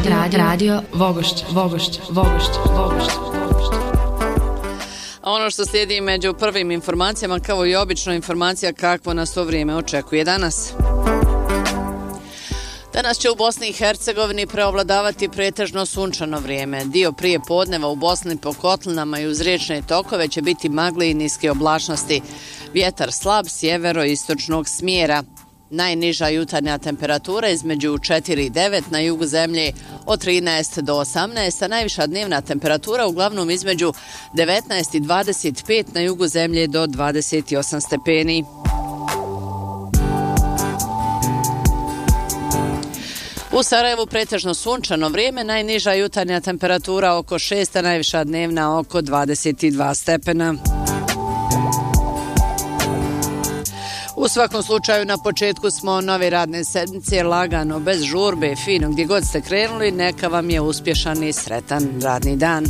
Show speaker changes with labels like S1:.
S1: Radio Vogošće.
S2: A ono što slijedi među prvim informacijama, kao i obično, informacija kakvo nas to vrijeme očekuje danas. Danas će u Bosni i Hercegovini preovladavati pretežno sunčano vrijeme. Dio prije podneva u Bosni po kotlinama i uz riječne tokove će biti magle i niske oblačnosti. Vjetar slab sjevero-istočnog smjera. Najniža jutarnja temperatura između 4 i 9 na jugu zemlje od 13 do 18, a najviša dnevna temperatura uglavnom između 19 i 25 na jugu zemlje do 28 stepeni. U Sarajevu pretežno sunčano vrijeme, najniža jutarnja temperatura oko 6, a najviša dnevna oko 22 stepena. U svakom slučaju na početku smo nove radne sedmice, lagano, bez žurbe, fino, gdje god ste krenuli, neka vam je uspješan i sretan radni dan.